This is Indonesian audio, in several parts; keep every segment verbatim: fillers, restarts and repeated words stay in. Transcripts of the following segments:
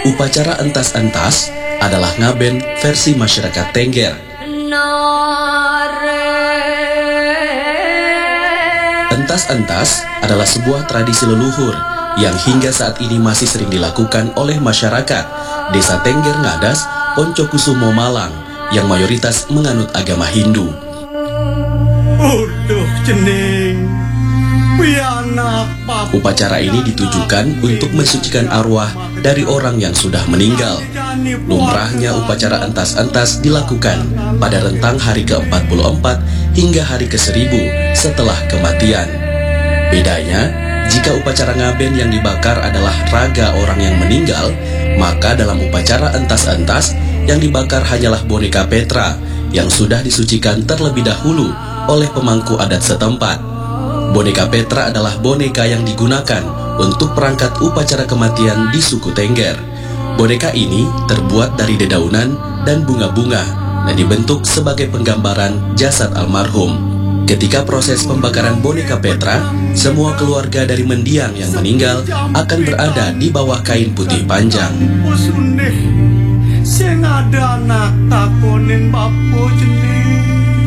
Upacara entas-entas adalah ngaben versi masyarakat Tengger. Entas-entas adalah sebuah tradisi leluhur yang hingga saat ini masih sering dilakukan oleh masyarakat Desa Tengger Ngadas, Poncokusumo, Malang yang mayoritas menganut agama Hindu. Uduh cening, upacara ini ditujukan untuk mensucikan arwah dari orang yang sudah meninggal. Lumrahnya upacara entas-entas dilakukan pada rentang hari ke empat puluh empat hingga hari ke seribu setelah kematian. Bedanya, jika upacara ngaben yang dibakar adalah raga orang yang meninggal, maka dalam upacara entas-entas yang dibakar hanyalah boneka Petra yang sudah disucikan terlebih dahulu oleh pemangku adat setempat. Boneka Petra adalah boneka yang digunakan untuk perangkat upacara kematian di suku Tengger. Boneka ini terbuat dari dedaunan dan bunga-bunga dan dibentuk sebagai penggambaran jasad almarhum. Ketika proses pembakaran boneka Petra, semua keluarga dari mendiang yang meninggal akan berada di bawah kain putih panjang. Sing ada anak takonin bapu jenis.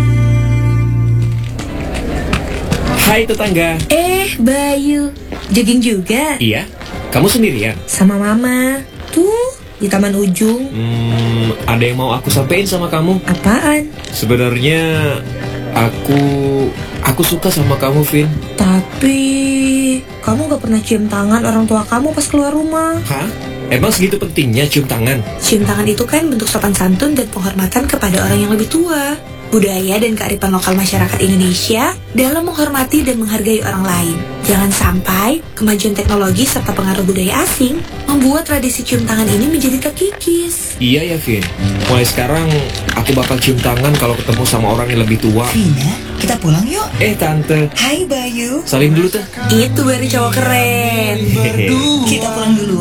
Hai tetangga. Eh, Bayu, jogging juga? Iya, kamu sendirian? Sama mama. Tuh, di taman ujung. Hmm, ada yang mau aku sampein sama kamu. Apaan? Sebenarnya aku aku suka sama kamu, Vin. Tapi kamu gak pernah cium tangan orang tua kamu pas keluar rumah. Hah? Emang segitu pentingnya cium tangan? Cium tangan itu kan bentuk sopan santun dan penghormatan kepada orang yang lebih tua. Budaya dan kearifan lokal masyarakat Indonesia dalam menghormati dan menghargai orang lain. Jangan sampai kemajuan teknologi serta pengaruh budaya asing membuat tradisi cium tangan ini menjadi terkikis. Iya ya, Vin. Mulai sekarang aku bakal cium tangan kalau ketemu sama orang yang lebih tua. Vina, kita pulang yuk. Eh tante. Hai Bayu. Salim dulu tuh. Itu baru cowok keren. Kita pulang dulu.